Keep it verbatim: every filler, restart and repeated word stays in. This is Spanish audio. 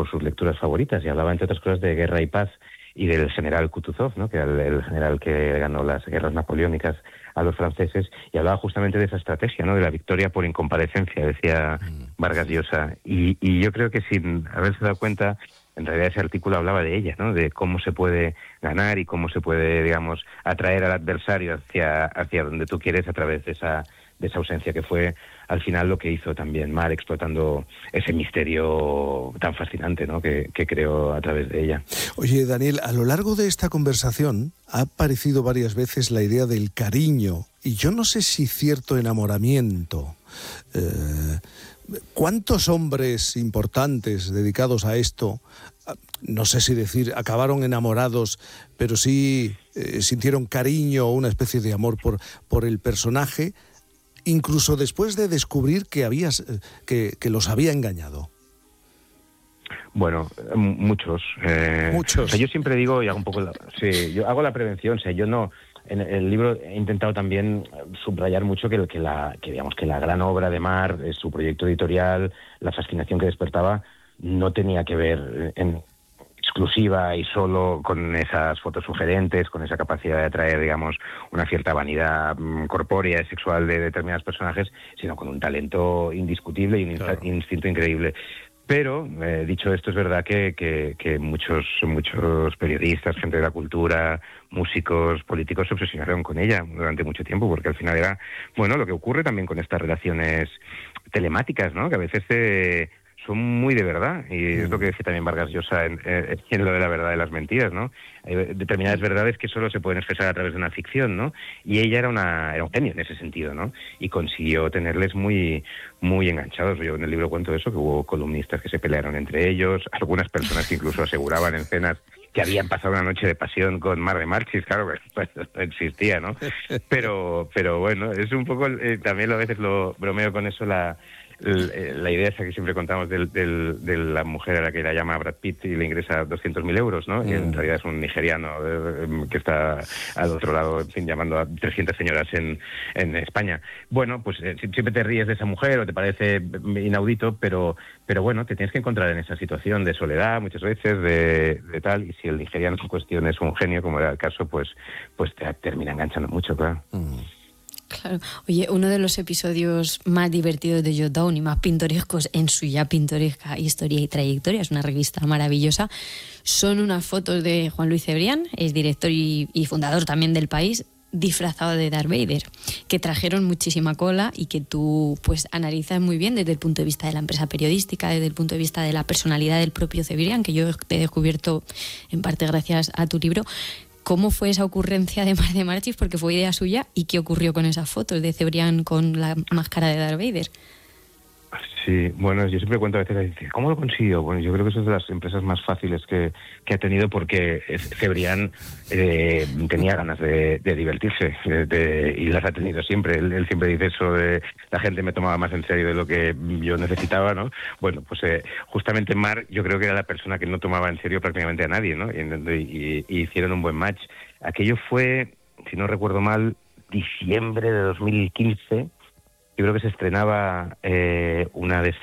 por sus lecturas favoritas, y hablaba, entre otras cosas, de Guerra y Paz y del general Kutuzov, ¿no?, que era el, el general que ganó las guerras napoleónicas a los franceses, y hablaba justamente de esa estrategia, ¿no?, de la victoria por incomparecencia, decía Vargas Llosa. Y, y yo creo que sin haberse dado cuenta, en realidad ese artículo hablaba de ella, ¿no?, de cómo se puede ganar y cómo se puede, digamos, atraer al adversario hacia, hacia donde tú quieres a través de esa, de esa ausencia, que fue al final lo que hizo también Mar, explotando ese misterio tan fascinante, ¿no?, que, que creó a través de ella. Oye, Daniel, a lo largo de esta conversación ha aparecido varias veces la idea del cariño, y yo no sé si cierto enamoramiento. Eh, ¿Cuántos hombres importantes dedicados a esto, no sé si decir acabaron enamorados, pero sí eh, sintieron cariño o una especie de amor por, por el personaje, incluso después de descubrir que, habías, que, que los había engañado? Bueno, muchos. Eh, muchos. O sea, yo siempre digo, y hago un poco la, sí, yo hago la prevención, o sea, yo no... En el libro he intentado también subrayar mucho que, que, la, que, digamos, que la gran obra de Mar, su proyecto editorial, la fascinación que despertaba, no tenía que ver en exclusiva y solo con esas fotos sugerentes, con esa capacidad de atraer, digamos, una cierta vanidad um, corpórea y sexual de determinados personajes, sino con un talento indiscutible y un claro. instinto increíble. Pero, eh, dicho esto, es verdad que, que, que muchos muchos periodistas, gente de la cultura, músicos, políticos se obsesionaron con ella durante mucho tiempo, porque al final era, bueno, lo que ocurre también con estas relaciones telemáticas, ¿no?, que a veces eh, son muy de verdad, y es lo que decía también Vargas Llosa en, en, en lo de la verdad de las mentiras, ¿no? Hay determinadas verdades que solo se pueden expresar a través de una ficción, ¿no? Y ella era una era un genio en ese sentido, ¿no? Y consiguió tenerles muy muy enganchados. Yo en el libro cuento eso, que hubo columnistas que se pelearon entre ellos, algunas personas que incluso aseguraban en cenas que habían pasado una noche de pasión con Mar de Marchis, claro, pues no existía, ¿no? Pero pero bueno, es un poco, eh, también a veces lo bromeo con eso, la la idea esa que siempre contamos del, del, de la mujer a la que la llama Brad Pitt y le ingresa doscientos mil euros, ¿no? Mm. Y en realidad es un nigeriano eh, que está al otro lado, en fin, llamando a trescientas señoras en, en España. Bueno, pues eh, siempre te ríes de esa mujer o te parece inaudito, pero pero bueno, te tienes que encontrar en esa situación de soledad muchas veces, de, de tal, y si el nigeriano en cuestión es un genio, como era el caso, pues, pues te termina enganchando mucho, claro. Mm. Claro. Oye, uno de los episodios más divertidos de Jotdown y más pintorescos en su ya pintoresca historia y trayectoria, es una revista maravillosa, son unas fotos de Juan Luis Cebrián, es director y, y fundador también del País, disfrazado de Darth Vader, que trajeron muchísima cola y que tú pues analizas muy bien desde el punto de vista de la empresa periodística, desde el punto de vista de la personalidad del propio Cebrián, que yo te he descubierto en parte gracias a tu libro. ¿Cómo fue esa ocurrencia de Mar de Marchis? Porque fue idea suya. ¿Y qué ocurrió con esas fotos de Cebrián con la máscara de Darth Vader? Sí, bueno, yo siempre cuento a veces, ¿cómo lo consiguió? Bueno, yo creo que eso es de las empresas más fáciles que, que ha tenido, porque Cebrián eh, tenía ganas de, de divertirse de, de, y las ha tenido siempre. Él, él siempre dice eso de la gente me tomaba más en serio de lo que yo necesitaba, ¿no? Bueno, pues eh, justamente Mar, yo creo que era la persona que no tomaba en serio prácticamente a nadie, ¿no? Y, y, y hicieron un buen match. Aquello fue, si no recuerdo mal, diciembre de dos mil quince. Yo creo que se estrenaba eh, una de